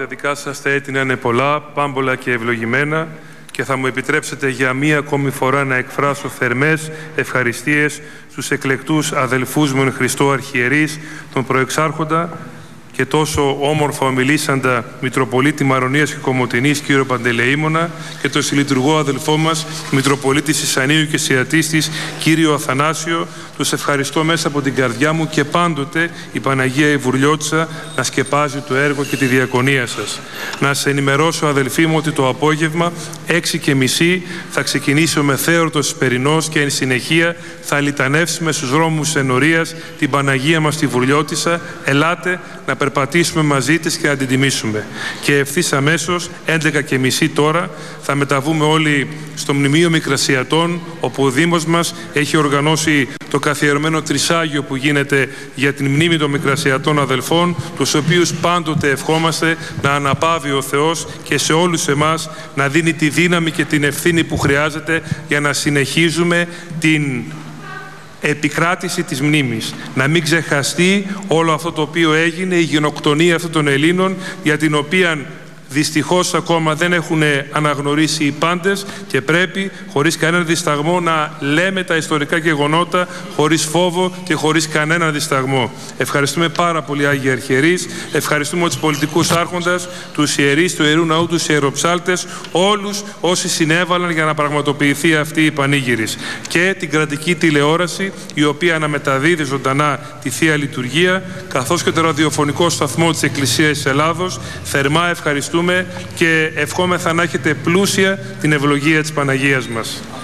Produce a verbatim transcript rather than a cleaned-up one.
τα δικά σας τα έτη να είναι πολλά, πάμπολα και ευλογημένα και θα μου επιτρέψετε για μία ακόμη φορά να εκφράσω θερμές ευχαριστίες στους εκλεκτούς αδελφούς μου εν Χριστώ αρχιερείς, τον προεξάρχοντα και τόσο όμορφα ομιλήσαντα Μητροπολίτη Μαρονίας και Κομοτηνής κύριο Παντελεήμονα και τον συλλειτουργό αδελφό μας Μητροπολίτη Σισανίου και Σιατίστης κύριο Αθανάσιο. Τους ευχαριστώ μέσα από την καρδιά μου και πάντοτε η Παναγία η Βουρλιώτισσα να σκεπάζει το έργο και τη διακονία σας. Να σας ενημερώσω αδελφοί μου ότι το απόγευμα έξι και μισή θα ξεκινήσει ο μεθέωρτος Εσπερινός και εν συνεχεία θα λιτανεύσουμε στους δρόμους ενορίας την Παναγία μας τη Βουρλιώτισσα. Ελάτε να περπατήσουμε μαζί της και να την τιμήσουμε. Και ευθύς αμέσως, έντεκα και μισή τώρα, θα μεταβούμε όλοι στο Μνημείο Μικρασιατών, όπου ο Δήμος μας έχει οργανώσει το καθιερωμένο τρισάγιο που γίνεται για την μνήμη των Μικρασιατών αδελφών, τους οποίους πάντοτε ευχόμαστε να αναπαύει ο Θεός και σε όλους εμάς να δίνει τη δύναμη και την ευθύνη που χρειάζεται για να συνεχίζουμε την επικράτηση της μνήμης. Να μην ξεχαστεί όλο αυτό το οποίο έγινε, η γενοκτονία αυτών των Ελλήνων, για την οποία δυστυχώς ακόμα δεν έχουν αναγνωρίσει οι πάντες και πρέπει χωρίς κανένα δισταγμό να λέμε τα ιστορικά γεγονότα χωρίς φόβο και χωρίς κανένα δισταγμό. Ευχαριστούμε πάρα πολύ Άγιοι Αρχιερείς, ευχαριστούμε τους πολιτικούς άρχοντας, τους ιερείς του Ιερού Ναού, τους ιεροψάλτες, όλους όσοι συνέβαλαν για να πραγματοποιηθεί αυτή η πανήγυρις. Και την κρατική τηλεόραση η οποία αναμεταδίδει ζωντανά τη Θεία Λειτουργία, καθώς και το ραδιοφωνικό σταθμό της Εκκλησίας της Ελλάδος. Θερμά ευχαριστούμε και ευχόμεθα να έχετε πλούσια την ευλογία της Παναγίας μας.